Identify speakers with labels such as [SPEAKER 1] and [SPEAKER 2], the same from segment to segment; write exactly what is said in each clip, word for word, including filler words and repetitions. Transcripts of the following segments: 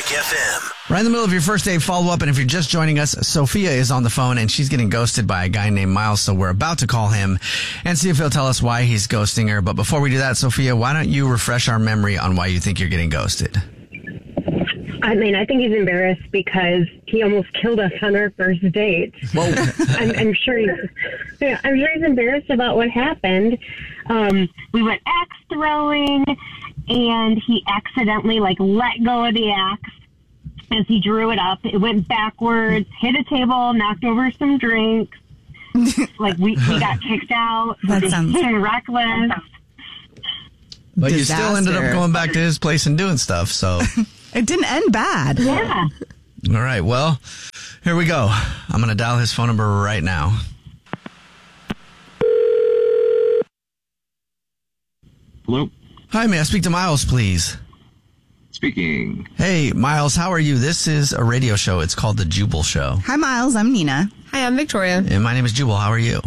[SPEAKER 1] Classic F M.
[SPEAKER 2] Right in the middle of your first date follow-up, and if you're just joining us, Sophia is on the phone, and she's getting ghosted by a guy named Miles, so we're about to call him and see if he'll tell us why he's ghosting her. But before we do that, Sophia, why don't you refresh our memory on why you think you're getting ghosted?
[SPEAKER 3] I mean, I think he's embarrassed because he almost killed us on our first date.
[SPEAKER 2] Whoa.
[SPEAKER 3] I'm, I'm sure he's, yeah, I'm sure he's embarrassed about what happened. Um, we went axe throwing, and he accidentally, like, let go of the axe as he drew it up. It went backwards, hit a table, knocked over some drinks. Like, we, we got kicked out.
[SPEAKER 4] That sounds
[SPEAKER 3] reckless.
[SPEAKER 2] But
[SPEAKER 4] Disaster.
[SPEAKER 2] you still ended up going back to his place and doing stuff, so...
[SPEAKER 4] It didn't end bad.
[SPEAKER 3] Yeah.
[SPEAKER 2] All right, well, here we go. I'm going to dial his phone number right now.
[SPEAKER 5] Hello?
[SPEAKER 2] Hi, may I speak to Miles, please?
[SPEAKER 5] Speaking.
[SPEAKER 2] Hey, Miles, how are you? This is a radio show. It's called The Jubal Show.
[SPEAKER 4] Hi, Miles. I'm Nina.
[SPEAKER 6] Hi, I'm Victoria.
[SPEAKER 2] And my name is Jubal. How are you?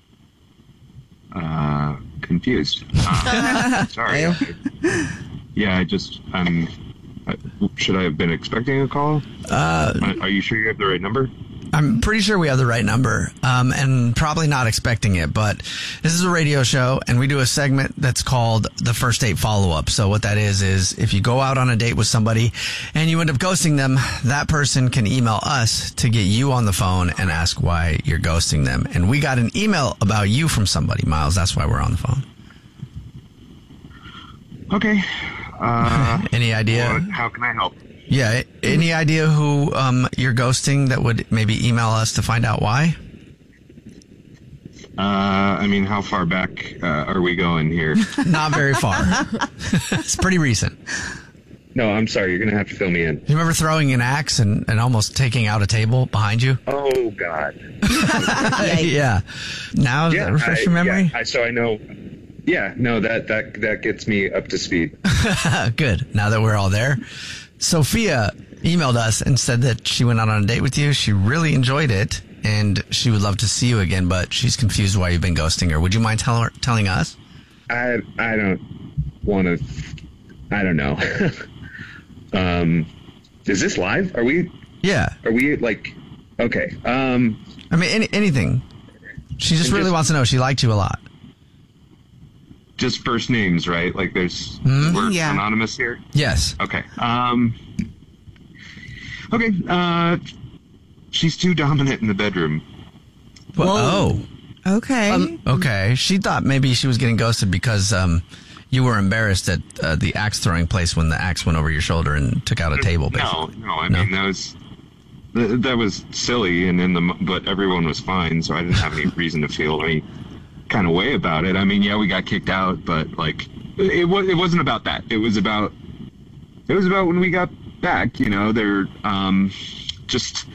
[SPEAKER 5] Uh, confused. Uh, sorry. I, yeah, I just, um, I, should I have been expecting a call?
[SPEAKER 2] Uh,
[SPEAKER 5] Are you sure you have the right number?
[SPEAKER 2] I'm pretty sure we have the right number, um, and probably not expecting it, but this is a radio show, and we do a segment that's called the First Date Follow-Up. So what that is, is if you go out on a date with somebody and you end up ghosting them, that person can email us to get you on the phone and ask why you're ghosting them. And we got an email about you from somebody, Miles. That's why we're on the phone.
[SPEAKER 5] Okay. Uh,
[SPEAKER 2] Any idea?
[SPEAKER 5] what, how can I help?
[SPEAKER 2] Yeah, any idea who um, you're ghosting that would maybe email us to find out why?
[SPEAKER 5] Uh, I mean, how far back uh, are we going here?
[SPEAKER 2] Not very far. It's pretty recent.
[SPEAKER 5] No, I'm sorry. You're going to have to fill me in.
[SPEAKER 2] You remember throwing an axe and, and almost taking out a table behind you?
[SPEAKER 5] Oh, God.
[SPEAKER 2] Yeah. Now, does that refresh
[SPEAKER 5] I,
[SPEAKER 2] your memory?
[SPEAKER 5] Yeah, I, so I know. Yeah, no, that, that, that gets me up to speed.
[SPEAKER 2] Good. Now that we're all there. Sophia emailed us and said that she went out on a date with you. She really enjoyed it, and she would love to see you again, but she's confused why you've been ghosting her. Would you mind tell her, telling us?
[SPEAKER 5] I I don't want to. I don't know. um, is this live? Are we?
[SPEAKER 2] Yeah.
[SPEAKER 5] Are we like? Okay. Um,
[SPEAKER 2] I mean, any, anything. She just really
[SPEAKER 5] just,
[SPEAKER 2] wants to know. She liked you a lot.
[SPEAKER 5] Just first names, right? Like there's
[SPEAKER 2] Mm-hmm.
[SPEAKER 5] we're
[SPEAKER 4] Yeah.
[SPEAKER 5] anonymous here.
[SPEAKER 2] Yes.
[SPEAKER 5] Okay. Um. Okay. Uh, she's too dominant in the bedroom.
[SPEAKER 2] Well, oh.
[SPEAKER 4] Okay.
[SPEAKER 2] Um, okay. She thought maybe she was getting ghosted because um, you were embarrassed at uh, the axe throwing place when the axe went over your shoulder and took out a table. Basically.
[SPEAKER 5] No, no. I
[SPEAKER 2] No?
[SPEAKER 5] mean that was th- that was silly, and in the m- but everyone was fine, so I didn't have any reason to feel any kind of way about it. I mean, yeah, we got kicked out, but like it was it wasn't about that. It was about it was about when we got back. You know, they're um, just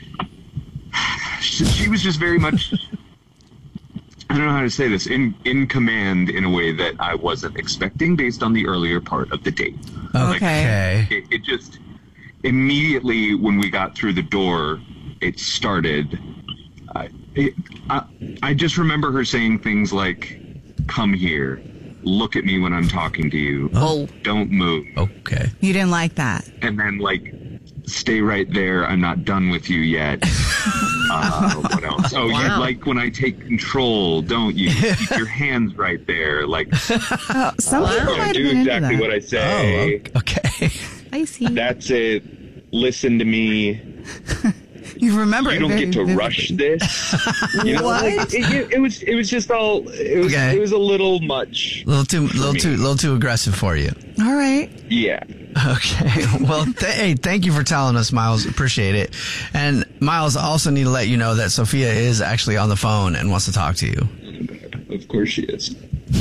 [SPEAKER 5] she, she was just very much. I don't know how to say this, in in command in a way that I wasn't expecting based on the earlier part of the date.
[SPEAKER 2] Okay.
[SPEAKER 5] It, it just immediately when we got through the door, it started. I, it, I, I just remember her saying things like, "Come here, look at me when I'm talking to you.
[SPEAKER 2] Oh.
[SPEAKER 5] Don't move."
[SPEAKER 2] Okay.
[SPEAKER 4] You didn't like that.
[SPEAKER 5] And then like, "Stay right there. I'm not done with you yet." uh, what else? Oh,
[SPEAKER 6] Wow.
[SPEAKER 5] you like when I take control, don't you? Keep your hands right there. Like,
[SPEAKER 4] Oh, some people
[SPEAKER 5] yeah,
[SPEAKER 4] might have
[SPEAKER 5] do
[SPEAKER 4] been into
[SPEAKER 5] exactly
[SPEAKER 4] that.
[SPEAKER 5] what I
[SPEAKER 2] Oh,
[SPEAKER 5] say.
[SPEAKER 2] okay.
[SPEAKER 6] I see.
[SPEAKER 5] That's it. Listen to me.
[SPEAKER 4] You remember
[SPEAKER 5] You
[SPEAKER 4] it
[SPEAKER 5] don't
[SPEAKER 4] very
[SPEAKER 5] get to
[SPEAKER 4] vividly.
[SPEAKER 5] rush this. You know,
[SPEAKER 4] What?
[SPEAKER 5] like, it, it was. It was just all. It was.
[SPEAKER 2] Okay.
[SPEAKER 5] It was a little much.
[SPEAKER 2] A little too, little
[SPEAKER 5] me.
[SPEAKER 2] too, little too aggressive for you.
[SPEAKER 4] All right.
[SPEAKER 5] Yeah.
[SPEAKER 2] Okay. Well, th- hey, thank you for telling us, Miles. Appreciate it. And Miles, I also need to let you know that Sophia is actually on the phone and wants to talk to you.
[SPEAKER 5] Of course she is.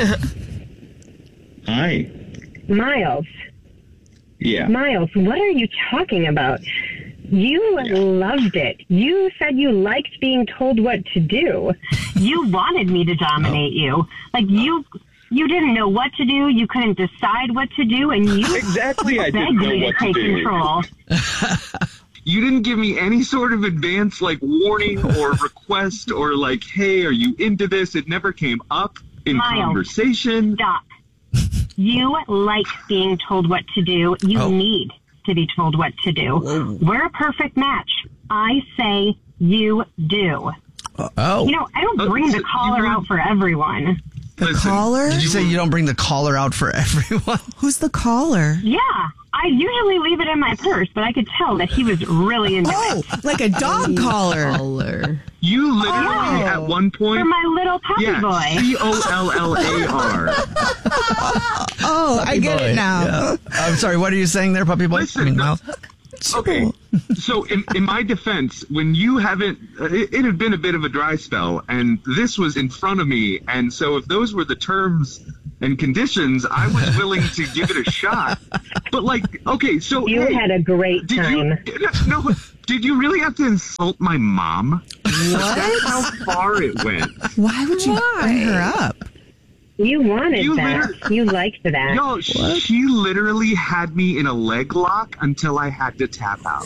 [SPEAKER 5] Hi.
[SPEAKER 3] Miles,
[SPEAKER 5] Yeah.
[SPEAKER 3] Miles, what are you talking about? You loved it. You said you liked being told what to do. You wanted me to dominate you. Like you you didn't know what to do, you couldn't decide what to do, and you
[SPEAKER 5] Exactly. I
[SPEAKER 3] begged
[SPEAKER 5] didn't know
[SPEAKER 3] me to
[SPEAKER 5] what to
[SPEAKER 3] take
[SPEAKER 5] do.
[SPEAKER 3] control.
[SPEAKER 5] You didn't give me any sort of advance, like, warning or request or, like, hey, are you into this? It never came up in
[SPEAKER 3] Miles.
[SPEAKER 5] conversation.
[SPEAKER 3] Stop. You like being told what to do. You
[SPEAKER 2] Oh.
[SPEAKER 3] need to be told what to do. Whoa. We're a perfect match. I say you do.
[SPEAKER 2] Oh.
[SPEAKER 3] You know, I don't bring the caller out for everyone.
[SPEAKER 4] The
[SPEAKER 5] Listen,
[SPEAKER 4] caller?
[SPEAKER 2] Did you say you don't bring the caller out for everyone?
[SPEAKER 4] Who's the caller?
[SPEAKER 3] Yeah. I usually leave it in my purse, but I could tell that he was really into
[SPEAKER 4] Oh,
[SPEAKER 3] it.
[SPEAKER 4] like a dog collar.
[SPEAKER 1] Collar.
[SPEAKER 5] You literally,
[SPEAKER 3] Oh.
[SPEAKER 5] at one point...
[SPEAKER 3] For my little puppy
[SPEAKER 5] yeah,
[SPEAKER 3] boy.
[SPEAKER 5] C O L L A R.
[SPEAKER 4] Oh, I get
[SPEAKER 2] Boy,
[SPEAKER 4] it now.
[SPEAKER 2] yeah. I'm sorry, what are you saying there, puppy boy?
[SPEAKER 5] Listen,
[SPEAKER 2] I mean, Miles?
[SPEAKER 5] Okay, so in, in my defense, when you haven't, uh, it, it had been a bit of a dry spell, and this was in front of me, and so if those were the terms and conditions, I was willing to give it a shot. But like, okay, so
[SPEAKER 3] You
[SPEAKER 5] hey,
[SPEAKER 3] had a great
[SPEAKER 5] did
[SPEAKER 3] time.
[SPEAKER 5] you? No, did you really have to insult my mom?
[SPEAKER 4] What?
[SPEAKER 5] That's how far it went.
[SPEAKER 4] Why would you bring her up?
[SPEAKER 3] You wanted
[SPEAKER 5] You
[SPEAKER 3] that.
[SPEAKER 5] literally-
[SPEAKER 3] You liked that.
[SPEAKER 5] Yo, she literally had me in a leg lock until I had to tap out.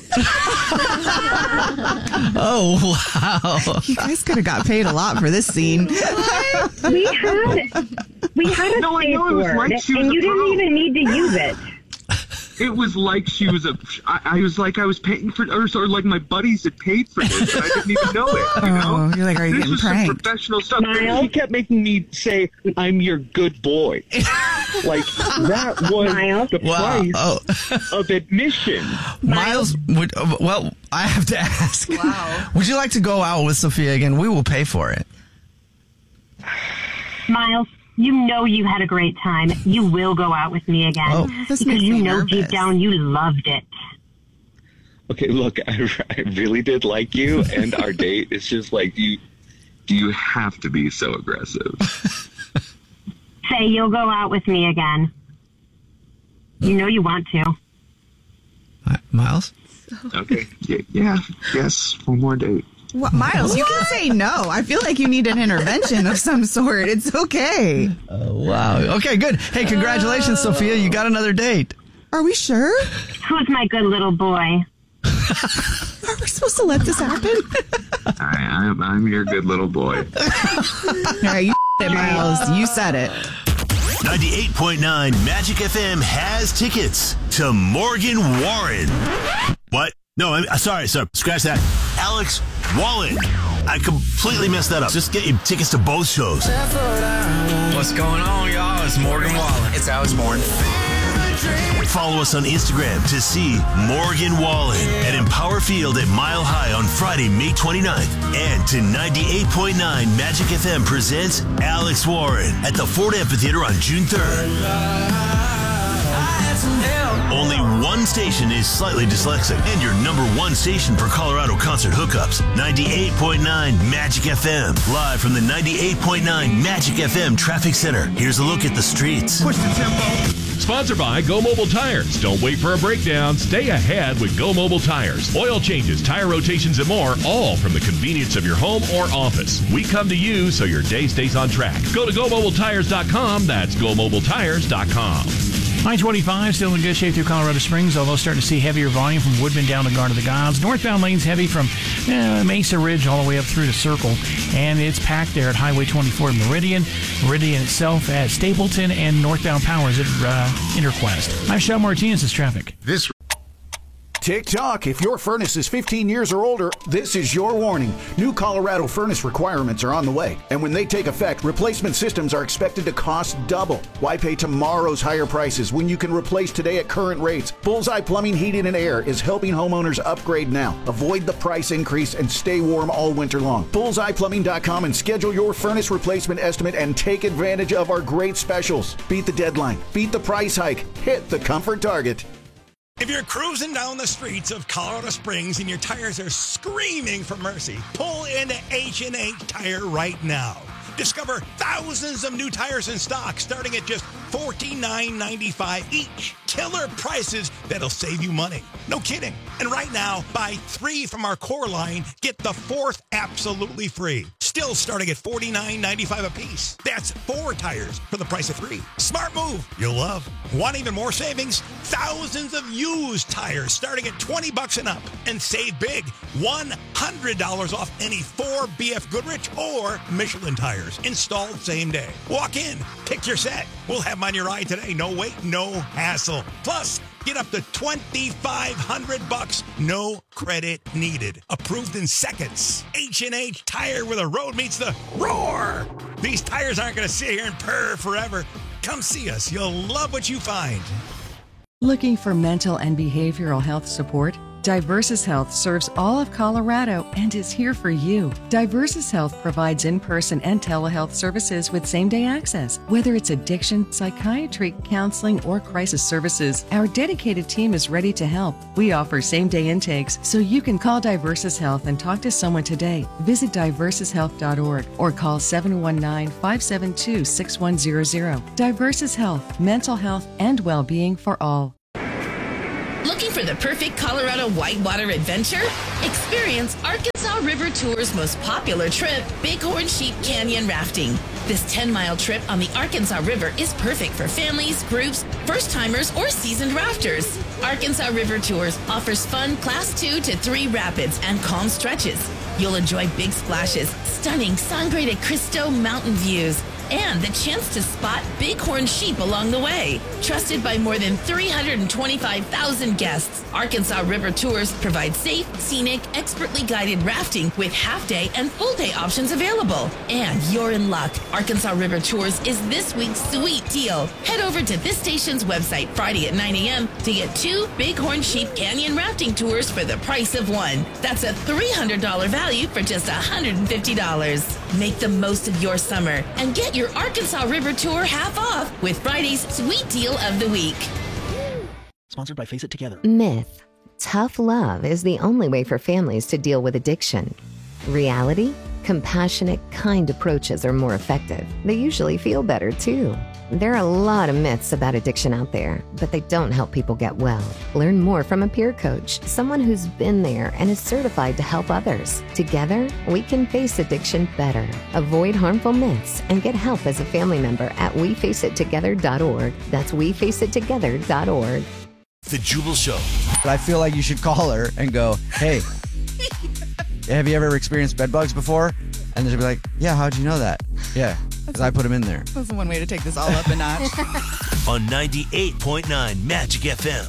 [SPEAKER 2] Oh, wow.
[SPEAKER 4] You guys could have got paid a lot for this scene.
[SPEAKER 3] We had we had a
[SPEAKER 5] No, I
[SPEAKER 3] safe
[SPEAKER 5] know, it was
[SPEAKER 3] word,
[SPEAKER 5] like she was
[SPEAKER 3] and
[SPEAKER 5] a
[SPEAKER 3] you didn't
[SPEAKER 5] pro.
[SPEAKER 3] even need to use it.
[SPEAKER 5] It was like she was a. I, I was like I was paying for, or, or like my buddies had paid for this, and I didn't even know it. You know,
[SPEAKER 4] Oh, you're like, are you
[SPEAKER 5] this
[SPEAKER 4] getting
[SPEAKER 5] was some
[SPEAKER 4] pranked?
[SPEAKER 5] professional stuff.
[SPEAKER 3] Miles?
[SPEAKER 6] He kept making me say, "I'm your good boy." Like that was
[SPEAKER 3] Miles?
[SPEAKER 6] the
[SPEAKER 2] Wow.
[SPEAKER 6] price
[SPEAKER 2] Oh,
[SPEAKER 6] of admission.
[SPEAKER 2] Miles, would, uh, well, I have to ask.
[SPEAKER 1] Wow.
[SPEAKER 2] Would you like to go out with Sophia again? We will pay for it.
[SPEAKER 3] Miles, you know you had a great time. You will go out with me again.
[SPEAKER 2] Oh.
[SPEAKER 4] This
[SPEAKER 3] because
[SPEAKER 4] makes
[SPEAKER 3] you
[SPEAKER 4] me
[SPEAKER 3] know
[SPEAKER 4] nervous.
[SPEAKER 3] deep down you loved it.
[SPEAKER 6] Okay, look, I, I really did like you, and our date is just like you.
[SPEAKER 5] Do you have to be so aggressive?
[SPEAKER 3] Say you'll go out with me again. You know you want to.
[SPEAKER 2] Uh, Miles?
[SPEAKER 5] Okay. Yeah. yeah yes. One more date.
[SPEAKER 4] What, Miles, you can say no. I feel like you need an intervention of some sort. It's okay.
[SPEAKER 2] Oh, wow. Okay, good. Hey, congratulations, Sophia. You got another date.
[SPEAKER 4] Are we sure?
[SPEAKER 3] Who's my good little boy?
[SPEAKER 4] Are we supposed to let this happen?
[SPEAKER 5] I, I'm, I'm your good little boy.
[SPEAKER 4] All right, you it, Miles. You said it.
[SPEAKER 7] ninety-eight point nine Magic F M has tickets to Morgan Wallen. What? No, I'm sorry, sorry. Scratch that. Alex Wallen. I completely messed that up. Just get your tickets to both shows.
[SPEAKER 8] What's going on, y'all? It's Morgan Wallen. It's Alex Bourne.
[SPEAKER 7] Follow us on Instagram to see Morgan Wallen at Empower Field at Mile High on Friday, May twenty-ninth. And to ninety-eight point nine Magic F M presents Alex Warren at the Ford Amphitheater on June third. Only one station is slightly dyslexic, and your number one station for Colorado concert hookups. ninety-eight point nine Magic F M. Live from the ninety-eight point nine Magic F M Traffic Center. Here's a look at the streets.
[SPEAKER 8] Push the tempo.
[SPEAKER 9] Sponsored by Go Mobile Tires. Don't wait for a breakdown. Stay ahead with Go Mobile Tires. Oil changes, tire rotations, and more, all from the convenience of your home or office. We come to you so your day stays on track. Go to go mobile tires dot com. That's go mobile tires dot com.
[SPEAKER 10] I twenty-five still in good shape through Colorado Springs, although starting to see heavier volume from Woodman down to Garden of the Gods. Northbound lanes heavy from uh, Mesa Ridge all the way up through to Circle, and it's packed there at Highway twenty-four at Meridian. Meridian itself at Stapleton, and northbound Powers at uh, Interquest. I'm Shel Martinez' traffic.
[SPEAKER 8] This
[SPEAKER 11] Tick-tock, if your furnace is fifteen years or older, this is your warning. New Colorado furnace requirements are on the way, and when they take effect, replacement systems are expected to cost double. Why pay tomorrow's higher prices when you can replace today at current rates? Bullseye Plumbing, Heating, and Air is helping homeowners upgrade now. Avoid the price increase and stay warm all winter long. bullseye plumbing dot com and schedule your furnace replacement estimate and take advantage of our great specials. Beat the deadline. Beat the price hike. Hit the comfort target.
[SPEAKER 8] If you're cruising down the streets of Colorado Springs and your tires are screaming for mercy, pull into H and H Tire right now. Discover thousands of new tires in stock starting at just forty-nine ninety-five each. Killer prices that'll save you money. No kidding. And right now, buy three from our core line, get the fourth absolutely free. Still starting at forty-nine ninety-five a piece. That's four tires for the price of three. Smart move. You'll love. Want even more savings? Thousands of used tires starting at twenty bucks and up. And save big. one hundred dollars off any four B F Goodrich or Michelin tires. Installed same day. Walk in. Pick your set. We'll have them on your ride today. No wait, no hassle. Plus, Get up to twenty-five hundred bucks, no credit needed. Approved in seconds. H and H Tire, where the road meets the roar. These tires aren't going to sit here and purr forever. Come see us. You'll love what you find.
[SPEAKER 1] Looking for mental and behavioral health support? Diversus Health serves all of Colorado and is here for you. Diversus Health provides in-person and telehealth services with same-day access. Whether it's addiction, psychiatry, counseling, or crisis services, our dedicated team is ready to help. We offer same-day intakes, so you can call Diversus Health and talk to someone today. Visit diversus health dot org or call seven one nine, five seven two, six one zero zero. Diversus Health, mental health and well-being for all.
[SPEAKER 12] Looking for the perfect Colorado whitewater adventure? Experience Arkansas River Tour's most popular trip, Bighorn Sheep Canyon Rafting. This ten-mile trip on the Arkansas River is perfect for families, groups, first-timers, or seasoned rafters. Arkansas River Tours offers fun Class two to three rapids and calm stretches. You'll enjoy big splashes, stunning Sangre de Cristo mountain views, and the chance to spot bighorn sheep along the way. Trusted by more than three hundred twenty-five thousand guests, Arkansas River Tours provide safe, scenic, expertly guided rafting with half-day and full-day options available. And you're in luck. Arkansas River Tours is this week's sweet deal. Head over to this station's website Friday at nine a.m. to get two Bighorn Sheep Canyon rafting tours for the price of one. That's a three hundred dollars value for just one hundred fifty dollars. Make the most of your summer and get your Arkansas River Tour half off with Friday's Sweet Deal of the Week.
[SPEAKER 13] Sponsored by Face It Together.
[SPEAKER 14] Myth. Tough love is the only way for families to deal with addiction. Reality? Compassionate, kind approaches are more effective. They usually feel better, too. There are a lot of myths about addiction out there, but they don't help people get well. Learn more from a peer coach, someone who's been there and is certified to help others. Together, we can face addiction better. Avoid harmful myths and get help as a family member at we face it together dot org. That's we face it together dot org.
[SPEAKER 7] The Jubal Show.
[SPEAKER 2] But I feel like you should call her and go, hey, have you ever experienced bed bugs before? And she'll be like, yeah, how'd you know that? Yeah, because I put them in there.
[SPEAKER 4] That's one way to take this all up a notch.
[SPEAKER 7] On ninety-eight point nine Magic F M.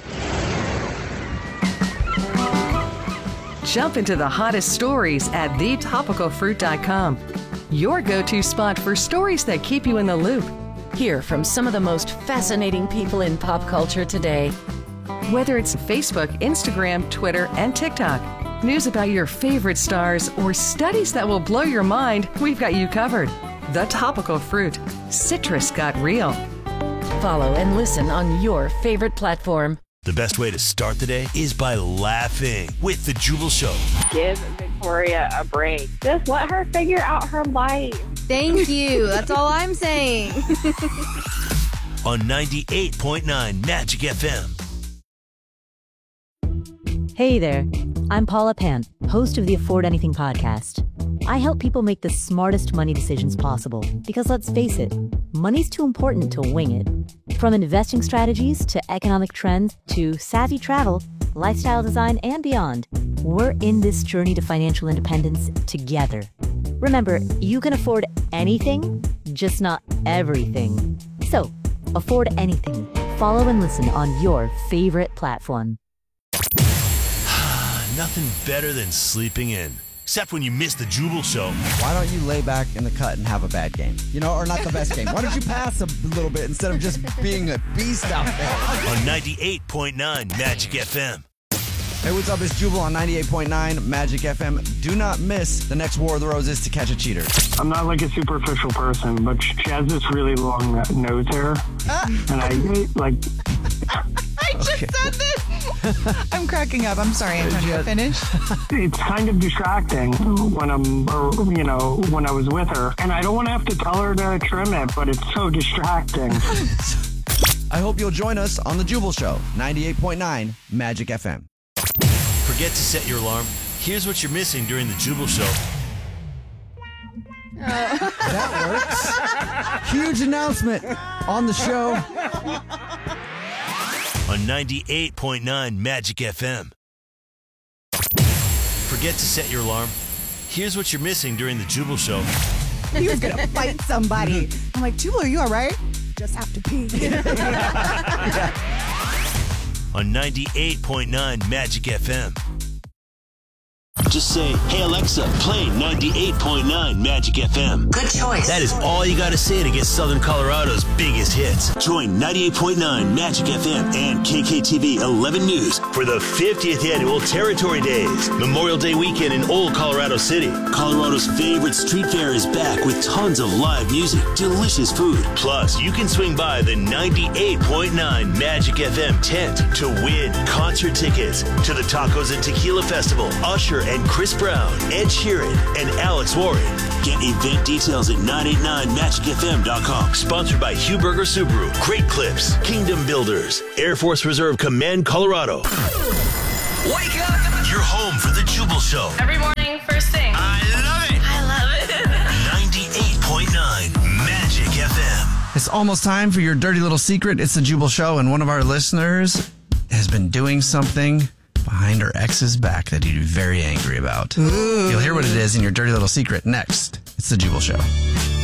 [SPEAKER 1] Jump into the hottest stories at the topical fruit dot com. Your go-to spot for stories that keep you in the loop.
[SPEAKER 15] Hear from some of the most fascinating people in pop culture today.
[SPEAKER 1] Whether it's Facebook, Instagram, Twitter, and TikTok, news about your favorite stars, or studies that will blow your mind, we've got you covered. The Topical Fruit. Citrus got real.
[SPEAKER 15] Follow and listen on your favorite platform.
[SPEAKER 7] The best way to start the day is by laughing with The Jubal Show.
[SPEAKER 16] Give Victoria a break. Just let her figure out her life.
[SPEAKER 17] Thank you. That's all I'm saying.
[SPEAKER 7] On ninety-eight point nine Magic F M.
[SPEAKER 18] Hey there, I'm Paula Pan, host of the Afford Anything podcast. I help people make the smartest money decisions possible because let's face it, money's too important to wing it. From investing strategies to economic trends to savvy travel, lifestyle design, and beyond, we're in this journey to financial independence together. Remember, you can afford anything, just not everything. So, afford anything. Follow and listen on your favorite platform.
[SPEAKER 7] Nothing better than sleeping in. Except when you miss the Jubal Show.
[SPEAKER 2] Why don't you lay back in the cut and have a bad game? You know, or not the best game. Why don't you pass a little bit instead of just being a beast out there?
[SPEAKER 7] On ninety-eight point nine Magic F M.
[SPEAKER 2] Hey, what's up? It's Jubal on ninety-eight point nine Magic F M. Do not miss the next War of the Roses to catch a cheater.
[SPEAKER 19] I'm not like a superficial person, but she has this really long nose hair. And I, like...
[SPEAKER 4] I just okay. said this. I'm cracking up. I'm sorry, Antonio. Finish.
[SPEAKER 19] It's kind of distracting when I'm, or, you know, when I was with her. And I don't want to have to tell her to trim it, but it's so distracting.
[SPEAKER 2] I hope you'll join us on The Jubal Show, ninety-eight point nine Magic F M.
[SPEAKER 7] Forget to set your alarm. Here's what you're missing during The Jubal Show.
[SPEAKER 2] Uh. That works. Huge announcement on the show.
[SPEAKER 7] On ninety-eight point nine Magic F M. Forget to set your alarm. Here's what you're missing during The Jubal Show.
[SPEAKER 4] He was going to fight somebody. I'm like, Jubal, are you all right? Just have to pee.
[SPEAKER 7] on ninety-eight point nine Magic F M. Just say, hey Alexa, play ninety-eight point nine Magic F M.
[SPEAKER 12] Good choice.
[SPEAKER 7] That is all you got to say to get Southern Colorado's biggest hits. Join ninety-eight point nine Magic F M and K K T V eleven News for the fiftieth Annual Territory Days, Memorial Day weekend in Old Colorado City. Colorado's favorite street fair is back with tons of live music, delicious food. Plus, you can swing by the ninety-eight point nine Magic F M tent to win concert tickets to the Tacos and Tequila Festival, Usher and Chris Brown, Ed Sheeran, and Alex Warren. Get event details at nine eight nine magic f m dot com. Sponsored by Hugh Berger Subaru, Great Clips, Kingdom Builders, Air Force Reserve Command, Colorado. Wake up! You're home for the Jubal Show.
[SPEAKER 12] Every morning, first thing.
[SPEAKER 7] I love it.
[SPEAKER 12] I love it.
[SPEAKER 7] ninety-eight point nine Magic F M.
[SPEAKER 2] It's almost time for your dirty little secret. It's the Jubal Show, and one of our listeners has been doing something behind her ex's back that he'd be very angry about. Ooh. You'll hear what it is in your dirty little secret next. It's the Jubal Show.